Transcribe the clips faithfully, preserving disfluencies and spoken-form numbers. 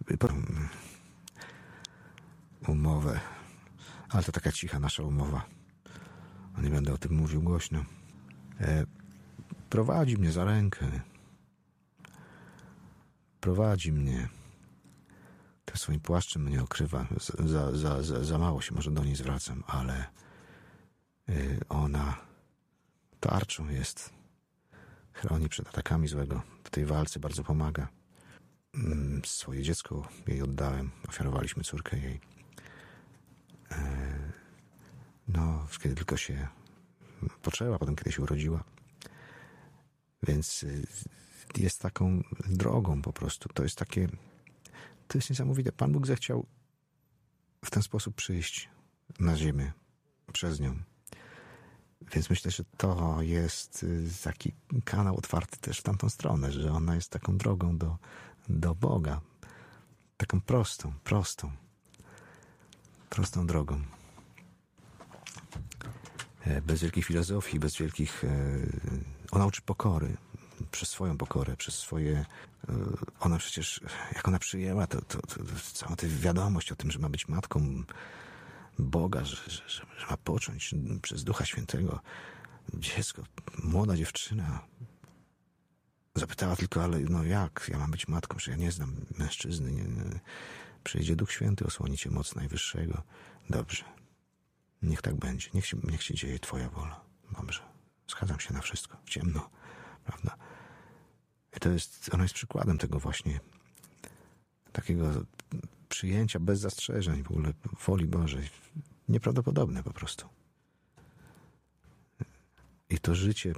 umowę, ale to taka cicha nasza umowa. Nie będę o tym mówił głośno. E, prowadzi mnie za rękę. Prowadzi mnie. Tym swoim płaszczem mnie okrywa. Za, za, za, za mało się może do niej zwracam, ale y, ona tarczą jest. Chroni przed atakami złego. W tej walce bardzo pomaga. Mm, swoje dziecko jej oddałem. Ofiarowaliśmy córkę jej. E, no, kiedy tylko się poczęła, potem kiedy się urodziła. Więc y, jest taką drogą po prostu. To jest takie... To jest niesamowite. Pan Bóg zechciał w ten sposób przyjść na ziemię przez nią. Więc myślę, że to jest taki kanał otwarty też w tamtą stronę, że ona jest taką drogą do, do Boga. Taką prostą, prostą, prostą drogą. Bez wielkiej filozofii, bez wielkich... Ona uczy pokory. Przez swoją pokorę, przez swoje... Ona przecież, jak ona przyjęła, to, to, to, to całą tę wiadomość o tym, że ma być matką Boga, że, że, że, że ma począć przez Ducha Świętego dziecko, młoda dziewczyna. Zapytała tylko, ale no jak? Ja mam być matką, że ja nie znam mężczyzny. Nie, nie. Przyjdzie Duch Święty, osłoni cię moc Najwyższego. Dobrze. Niech tak będzie. Niech się, niech się dzieje Twoja wola. Dobrze. Zgadzam się na wszystko. W ciemno. Prawda? I to jest, ona jest przykładem tego właśnie takiego przyjęcia bez zastrzeżeń w ogóle woli Bożej. Nieprawdopodobne po prostu. I to życie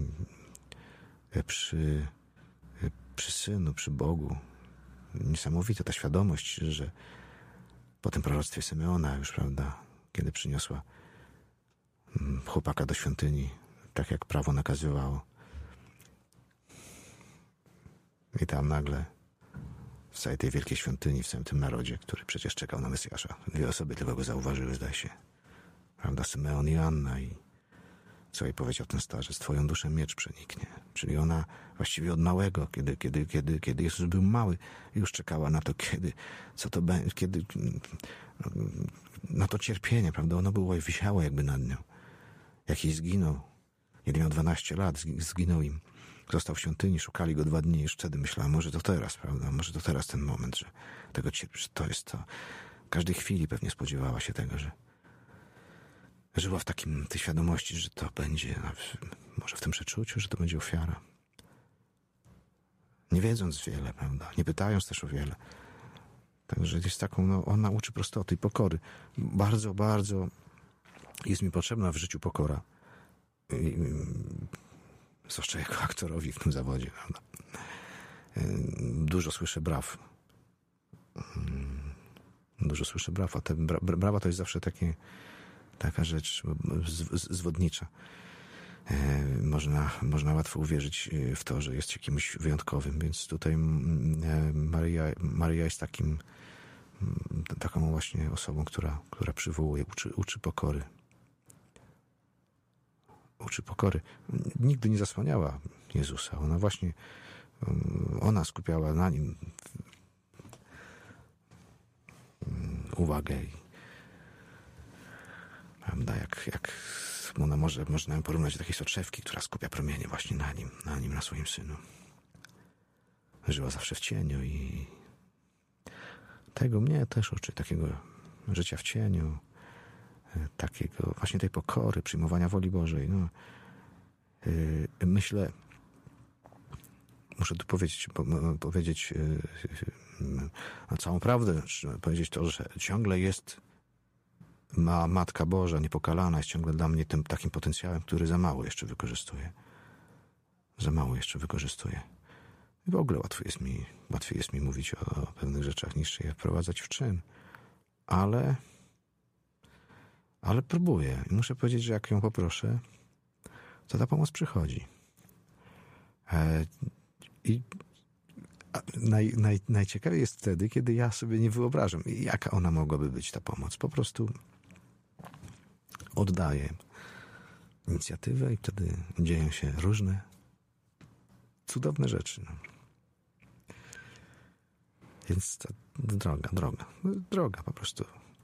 przy, przy Synu, przy Bogu. Niesamowite ta świadomość, że po tym proroctwie Symeona już, prawda, kiedy przyniosła chłopaka do świątyni, tak jak prawo nakazywało. I tam nagle w całej tej wielkiej świątyni, w całym tym narodzie, który przecież czekał na Mesjasza. Dwie osoby tylko go zauważyły, zdaje się. Prawda, Symeon i Anna. I co jej powiedział ten starzec? Twoją duszę miecz przeniknie. Czyli ona właściwie od małego, kiedy, kiedy, kiedy, kiedy Jezus był mały, już czekała na to, kiedy, co to będzie, kiedy, na to cierpienie, prawda? Ono było i wisiało jakby nad nią. Jak jej zginął, kiedy miał dwanaście lat, zginął im. Został w świątyni, szukali go dwa dni, już wtedy myślałem, może to teraz, prawda? Może to teraz ten moment, że tego cierpi, że to jest to. W każdej chwili pewnie spodziewała się tego, że żyła w takim, tej świadomości, że to będzie, może w tym przeczuciu, że to będzie ofiara. Nie wiedząc wiele, prawda? Nie pytając też o wiele. Także jest taką, no, ona uczy prostoty i pokory. Bardzo, bardzo jest mi potrzebna w życiu pokora. I, zwłaszcza jako aktorowi w tym zawodzie, prawda? Dużo słyszę braw. Dużo słyszę braw, a te bra, brawa to jest zawsze takie, taka rzecz z, zwodnicza. Można, można łatwo uwierzyć w to, że jest się kimś wyjątkowym, więc tutaj Maryja, Maryja jest takim, taką właśnie osobą, która, która przywołuje, uczy, uczy pokory. Uczy pokory. Nigdy nie zasłaniała Jezusa. Ona właśnie, ona skupiała na Nim uwagę. Prawda, jak, jak ona może, można ją porównać do takiej soczewki, która skupia promienie właśnie na Nim, na Nim, na swoim Synu. Żyła zawsze w cieniu i tego mnie też uczy, takiego życia w cieniu, takiego właśnie tej pokory, przyjmowania woli Bożej. No, yy, myślę, muszę tu powiedzieć, po, powiedzieć yy, yy, całą prawdę, powiedzieć to, że ciągle jest ma Matka Boża niepokalana, jest ciągle dla mnie tym takim potencjałem, który za mało jeszcze wykorzystuje. Za mało jeszcze wykorzystuje. I w ogóle łatwo jest mi, łatwiej jest mi mówić o, o pewnych rzeczach, niż je wprowadzać w czyn. Ale Ale próbuję. I muszę powiedzieć, że jak ją poproszę, to ta pomoc przychodzi. E, I naj, naj, najciekawiej jest wtedy, kiedy ja sobie nie wyobrażam, jaka ona mogłaby być, ta pomoc. Po prostu oddaję inicjatywę i wtedy dzieją się różne cudowne rzeczy. No. Więc to, droga, droga, droga po prostu.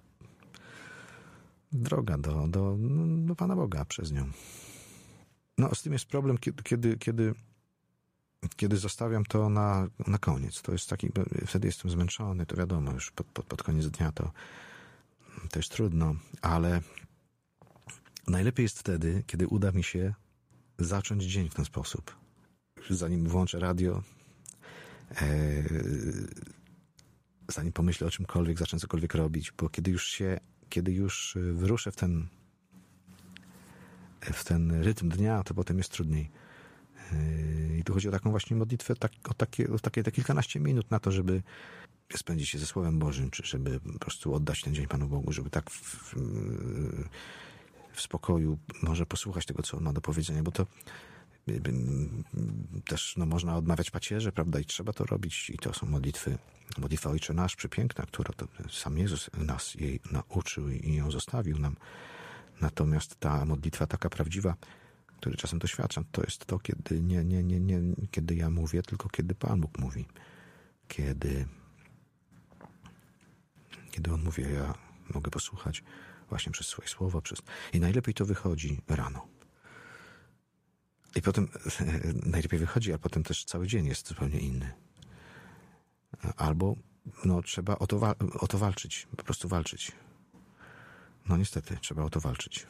Droga do, do, do Pana Boga przez nią. No, z tym jest problem, kiedy, kiedy, kiedy, kiedy zostawiam to na, na koniec. To jest taki, wtedy jestem zmęczony, to wiadomo, już pod, pod, pod koniec dnia to, to jest trudno, ale najlepiej jest wtedy, kiedy uda mi się zacząć dzień w ten sposób. Zanim włączę radio, e, zanim pomyślę o czymkolwiek, zacznę cokolwiek robić, bo kiedy już się, kiedy już wyruszę w ten w ten rytm dnia, to potem jest trudniej. I tu chodzi o taką właśnie modlitwę, tak, o takie, o takie te kilkanaście minut na to, żeby spędzić się ze Słowem Bożym, czy żeby po prostu oddać ten dzień Panu Bogu, żeby tak w, w spokoju może posłuchać tego, co On ma do powiedzenia, bo to też no, można odmawiać pacierze, prawda, i trzeba to robić, i to są modlitwy, modlitwa Ojcze Nasz, przepiękna, która to sam Jezus nas jej nauczył i ją zostawił nam. Natomiast ta modlitwa taka prawdziwa, której czasem doświadczam, to jest to, kiedy nie, nie, nie, nie, kiedy ja mówię, tylko kiedy Pan Bóg mówi. Kiedy, kiedy On mówi, ja mogę posłuchać właśnie przez swoje słowa. Przez... I najlepiej to wychodzi rano. I potem najlepiej wychodzi, a potem też cały dzień jest zupełnie inny. Albo no, trzeba o to, wa- o to walczyć, po prostu walczyć. No niestety, trzeba o to walczyć,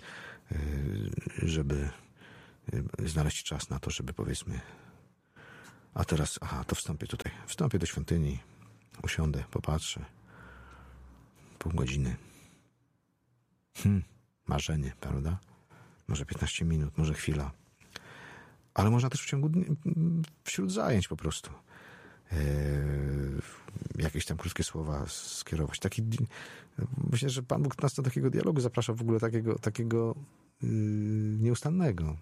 żeby znaleźć czas na to, żeby powiedzmy, a teraz, aha, to wstąpię tutaj, wstąpię do świątyni, usiądę, popatrzę, pół godziny. Hmm, marzenie, prawda? Może piętnaście minut, może chwila. Ale można też w ciągu dnia, wśród zajęć po prostu Yy, jakieś tam krótkie słowa skierować. Taki, myślę, że Pan Bóg nas do takiego dialogu zaprasza, w ogóle takiego, takiego yy, nieustannego.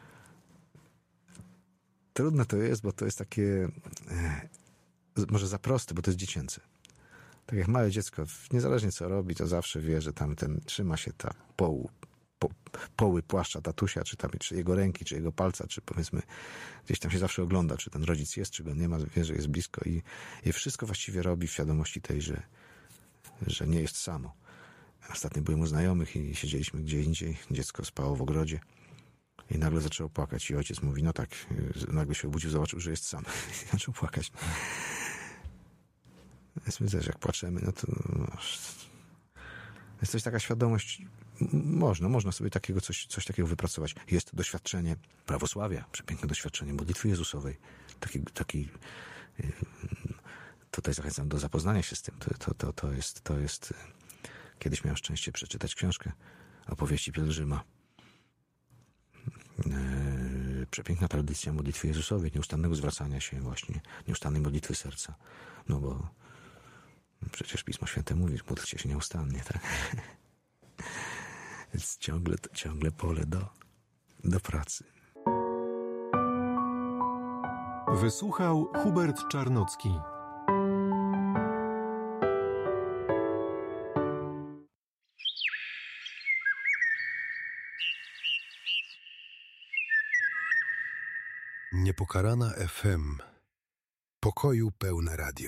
Trudne to jest, bo to jest takie yy, może za proste, bo to jest dziecięce. Tak jak małe dziecko, niezależnie co robi, to zawsze wie, że tam ten trzyma się ta połu Po, poły płaszcza tatusia, czy tam, czy jego ręki, czy jego palca, czy powiedzmy gdzieś tam się zawsze ogląda, czy ten rodzic jest, czy go nie ma, wie, że jest blisko i, i wszystko właściwie robi w świadomości tej, że, że nie jest samo. Ostatnio byłem u znajomych i siedzieliśmy gdzie indziej, dziecko spało w ogrodzie i nagle zaczęło płakać i ojciec mówi, no tak, nagle się obudził, zobaczył, że jest sam i zaczął płakać. Więc my też jak płaczemy, no to no, jest coś taka świadomość. Można, można sobie takiego coś, coś takiego wypracować. Jest doświadczenie prawosławia, przepiękne doświadczenie modlitwy Jezusowej. Taki, taki tutaj zachęcam do zapoznania się z tym. To, to, to, to, jest, to jest... Kiedyś miałem szczęście przeczytać książkę Opowieści pielgrzyma. Przepiękna tradycja modlitwy Jezusowej, nieustannego zwracania się właśnie, nieustannej modlitwy serca. No bo przecież Pismo Święte mówi, że módlcie się nieustannie, tak? Więc ciągle, ciągle pole do, do pracy. Wysłuchał Hubert Czarnocki. Niepokalana F M. Pokoju pełne radio.